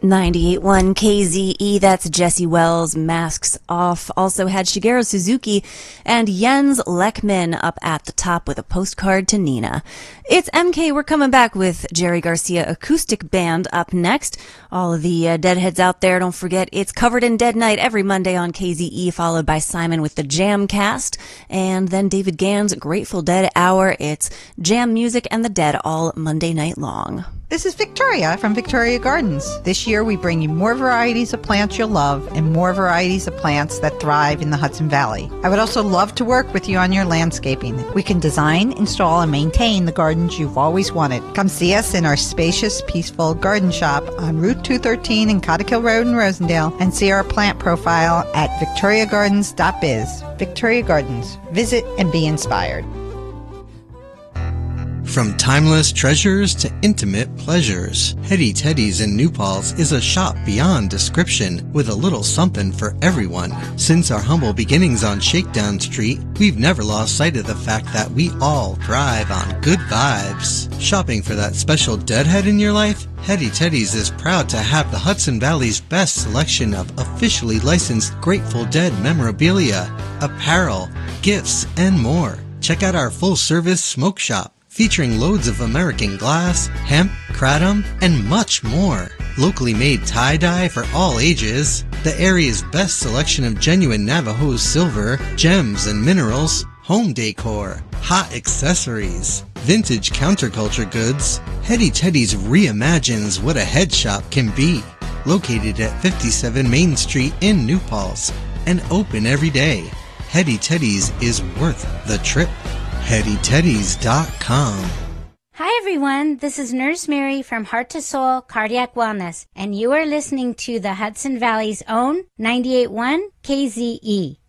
98.1 KZE, that's Jesse Wells, Masks Off. Also had Shigeru Suzuki and Jens Lekman up at the top with a postcard to Nina. It's MK, we're coming back with Jerry Garcia Acoustic Band up next. All of the Deadheads out there, don't forget, it's Covered in Dead Night every Monday on KZE, followed by Simon with the Jam Cast, and then David Gann's Grateful Dead Hour. It's jam music and the Dead all Monday night long. This is Victoria from Victoria Gardens. This year we bring you more varieties of plants you'll love and more varieties of plants that thrive in the Hudson Valley. I would also love to work with you on your landscaping. We can design, install, and maintain the gardens you've always wanted. Come see us in our spacious, peaceful garden shop on Route 213 in Cottikill Road in Rosendale and see our plant profile at victoriagardens.biz. Victoria Gardens. Visit and be inspired. From timeless treasures to intimate pleasures, Hetty Teddy's in New Paltz is a shop beyond description with a little something for everyone. Since our humble beginnings on Shakedown Street, we've never lost sight of the fact that we all thrive on good vibes. Shopping for that special deadhead in your life? Hetty Teddy's is proud to have the Hudson Valley's best selection of officially licensed Grateful Dead memorabilia, apparel, gifts, and more. Check out our full-service smoke shop, featuring loads of American glass, hemp, kratom, and much more. Locally made tie-dye for all ages, the area's best selection of genuine Navajo silver, gems and minerals, home decor, hot accessories, vintage counterculture goods. Hetty Teddy's reimagines what a head shop can be. Located at 57 Main Street in New Paltz and open every day. Hetty Teddy's is worth the trip. HettyTeddies.com. Hi everyone, this is Nurse Mary from Heart to Soul Cardiac Wellness, and you are listening to the Hudson Valley's own 98.1 KZE.